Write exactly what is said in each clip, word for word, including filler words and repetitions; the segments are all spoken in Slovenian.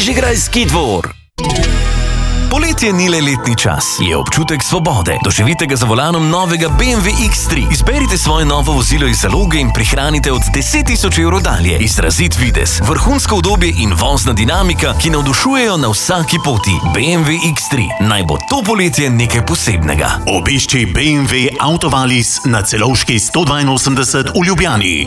Bežigrajski dvor. Poletje ni le letni čas, je občutek svobode. Doživite ga za volanom novega B M W X tri. Izberite svoje novo vozilo iz zaloge in prihranite od deset tisoč evrov dalje. Izrazit videz, vrhunsko udobje in vozna dinamika, ki navdušujejo na vsaki poti. B M W X tri. Naj bo to poletje nekaj posebnega. Obišči B M W Autovalis na Celovški sto dvainosemdeset v Ljubljani.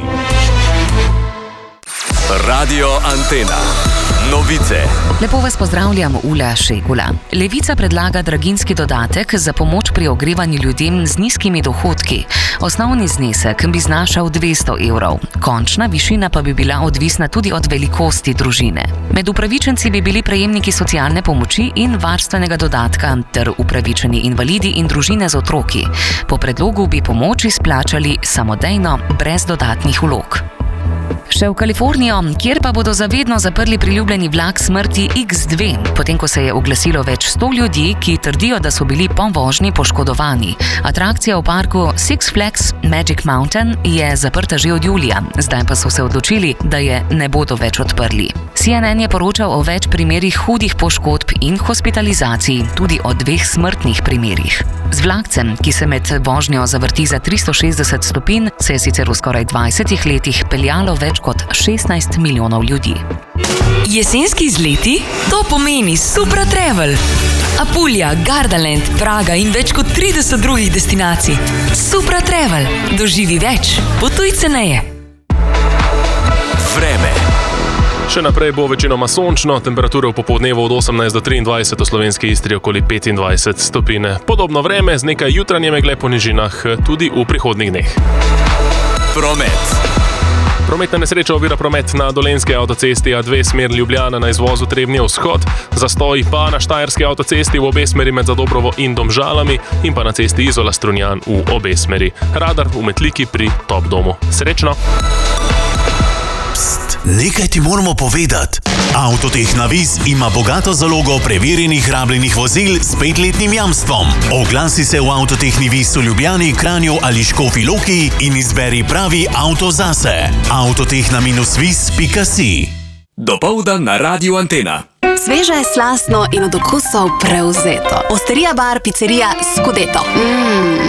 Radio Antena. Novice. Lepo vas pozdravljam, Ula Šegula. Levica predlaga draginjski dodatek za pomoč pri ogrevanju ljudem z nizkimi dohodki. Osnovni znesek bi znašal dvesto evrov. Končna višina pa bi bila odvisna tudi od velikosti družine. Med upravičenci bi bili prejemniki socialne pomoči in varstvenega dodatka ter upravičeni invalidi in družine z otroki. Po predlogu bi pomoč izplačali samodejno, brez dodatnih vlog. Še v Kalifornijo, kjer pa bodo zavedno zaprli priljubljeni vlak smrti X dve, potem ko se je oglasilo več sto ljudi, ki trdijo, da so bili po vožnji poškodovani. Atrakcija v parku Six Flags Magic Mountain je zaprta že od julija, zdaj pa so se odločili, da je ne bodo več odprli. C N N je poročal o več primerih hudih poškodb in hospitalizacij, tudi o dveh smrtnih primerih. Z vlakcem, ki se med vožnjo zavrti za tristo šestdeset stopinj, se je sicer v skoraj dvajsetih letih peljalo več kot šestnajst milijonov ljudi. Jesenski izleti? To pomeni Supra Travel. Apulja, Gardaland, Praga in več kot trideset drugih destinacij. Supra Travel. Doživi več. Potuj ceneje. Vreme. Še naprej bo večinoma sončno, temperature v popoldnevu od osemnajst do triindvajset, v slovenski Istri okoli petindvajset stopinj. Podobno vreme z nekaj jutranje megle po nižinah tudi v prihodnjih dneh. Promet. Prometna nesreča ovira promet na Dolenjski avtocesti A dve smer Ljubljana na izvozu Trebnje vzhod, zastoj pa na Štajerski avtocesti v obe smeri med Zadobrovo in Domžalami in pa na cesti Izola-Strunjan v obe smeri. Radar v Metliki pri Top domu. Srečno! Nekaj ti moramo povedati. Avtotehna Viz ima bogato zalogo preverjenih rabljenih vozil s petletnim jamstvom. Oglasi se v Avtotehni Viz v Ljubljani, Kranju ali Škofji Loki in izberi pravi avto zase. avtotehna viz pika si. Dopoldan na Radiu Antena. Sveže, slastno in od okusov prevzeto. Osterija bar, picerija Scudetto. Mmm.